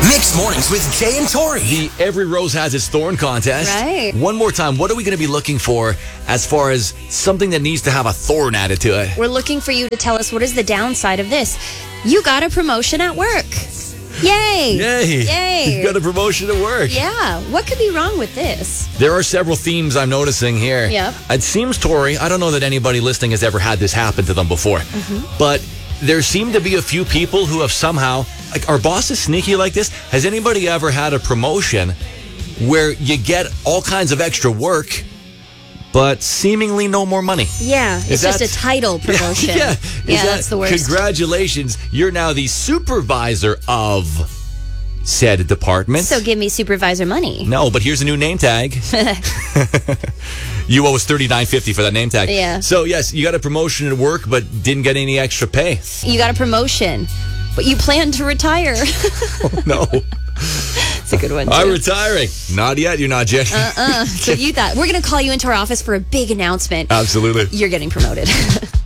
Mixed Mornings with Jay and Tori. The Every Rose Has Its Thorn contest. Right. One more time, what are we going to be looking for as far as something that needs to have a thorn added to it? We're looking for you to tell us what is the downside of this. You got a promotion at work. Yay! Yay! You got a promotion at work. Yeah. What could be wrong with this? There are several themes I'm noticing here. Yep. It seems, Tori, I don't know that anybody listening has ever had this happen to them before, but there seem to be a few people who have somehow, like, our boss is sneaky like this. Has anybody ever had a promotion where you get all kinds of extra work, but seemingly no more money? Yeah. It's just a title promotion. Yeah. That's the worst. Congratulations. You're now the supervisor of said department. So give me supervisor money. No, but here's a new name tag. You owe us $39.50 for that name tag. Yeah. So, yes, you got a promotion at work, but didn't get any extra pay. You got a promotion, but you plan to retire. No. It's a good one, too. I'm retiring. Not yet. You're not, Jay. So you thought, we're going to call you into our office for a big announcement. Absolutely. You're getting promoted.